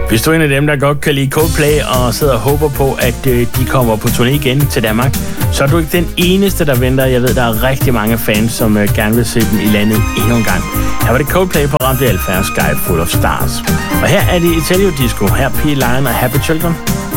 Hvis du er en af dem, der godt kan lide Coldplay og sidder og håber på, at de kommer på turné igen til Danmark, så er du ikke den eneste, der venter. Jeg ved, der er rigtig mange fans, som gerne vil se dem i landet endnu en gang. Her var det Coldplay på Radio Alfa og Sky Full of Stars. Og her er det Italio Disco. Her er P. Lion og Happy Children.